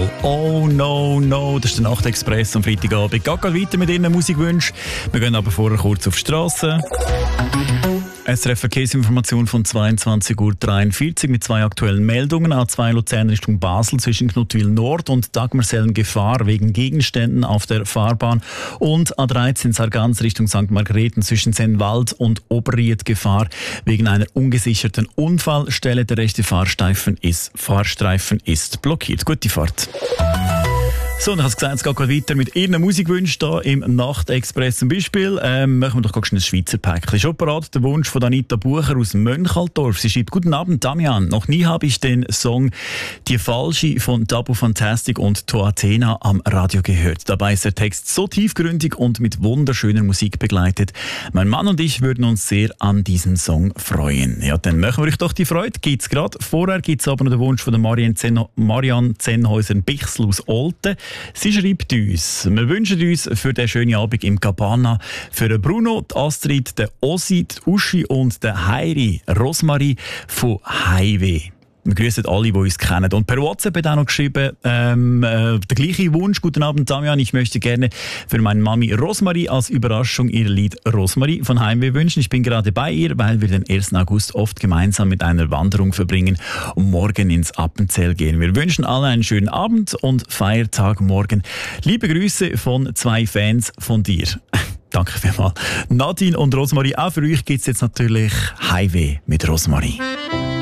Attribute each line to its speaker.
Speaker 1: Oh no, no, das ist der Nachtexpress am Freitagabend. Geht weiter mit Ihren Musikwünschen. Wir gehen aber vorher kurz auf die Straße. SRF Verkehrsinformation von 22:43 Uhr mit 2 aktuellen Meldungen. A2 Luzern Richtung Basel zwischen Knutwil Nord und Dagmarsellen Gefahr wegen Gegenständen auf der Fahrbahn. Und A13 Sargans Richtung St. Margrethen zwischen Sennwald und Oberried Gefahr wegen einer ungesicherten Unfallstelle. Der rechte Fahrstreifen ist blockiert. Gute Fahrt. So, und ich habe gesagt, es geht weiter mit Ihren Musikwünschen hier im Nachtexpress. Zum Beispiel machen wir doch gerade ein Schweizer Päckchen. Schon parat der Wunsch von Anita Bucher aus Mönchalldorf. Sie schreibt: Guten Abend, Damian. Noch nie habe ich den Song Die Falsche von Tabu Fantastic und To Athena am Radio gehört. Dabei ist der Text so tiefgründig und mit wunderschöner Musik begleitet. Mein Mann und ich würden uns sehr an diesen Song freuen. Ja, dann machen wir euch doch die Freude. Gibt's gerade. Vorher gibt es aber noch den Wunsch von der Marianne Zennhäuser-Bichsel aus Olten. Sie schreibt uns: Wir wünschen uns für den schönen Abend im Cabana für den Bruno, die Astrid, den Ossi, die Uschi und den Heiri Rosmarie von Highway. Wir grüßen alle, die uns kennen. Und per WhatsApp hat auch noch geschrieben, der gleiche Wunsch: Guten Abend, Damian. Ich möchte gerne für meine Mami Rosmarie als Überraschung ihr Lied Rosmarie von Heimweh wünschen. Ich bin gerade bei ihr, weil wir den 1. August oft gemeinsam mit einer Wanderung verbringen und morgen ins Appenzell gehen. Wir wünschen alle einen schönen Abend und Feiertag morgen. Liebe Grüße von 2 Fans von dir. Danke vielmals. Nadine und Rosmarie, auch für euch gibt es jetzt natürlich Highway mit Rosmarie.